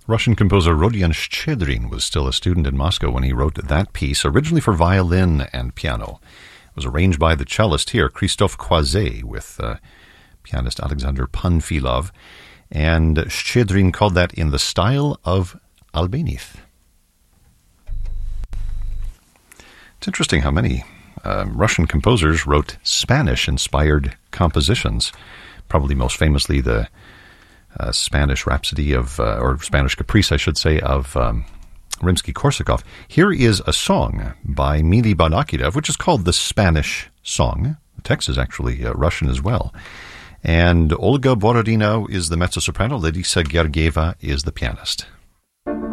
Russian composer Rodion Shchedrin was still a student in Moscow when he wrote that piece, originally for violin and piano. It was arranged by the cellist here, Christophe Croiset, with pianist Alexander Panfilov, and Shchedrin called that in the style of Albanith. It's interesting how many Russian composers wrote Spanish-inspired compositions, probably most famously the Spanish Rhapsody or Spanish Caprice, I should say, of Rimsky-Korsakov. Here is a song by Mili Balakirev, which is called the Spanish Song. The text is actually Russian as well. And Olga Borodina is the mezzo-soprano, Larisa Gergieva is the pianist.